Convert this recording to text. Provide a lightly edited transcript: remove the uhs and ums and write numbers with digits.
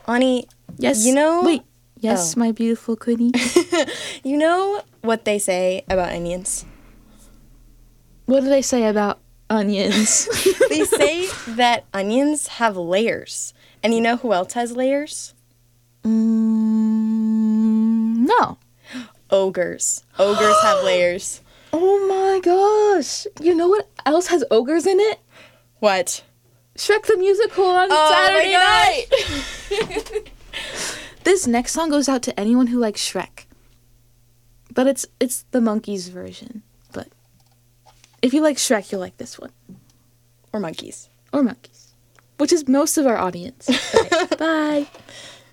Ani, Yes. you know... Wait. Yes, my beautiful queenie. You know what they say about onions? What do they say about onions? They say that onions have layers. And you know who else has layers? No. Ogres. Ogres have layers. Oh my gosh. You know what else has ogres in it? What? Shrek the Musical on Saturday night. This next song goes out to anyone who likes Shrek. But it's the monkeys version. But if you like Shrek, you'll like this one. Or monkeys. Or monkeys. Which is most of our audience. Okay, bye.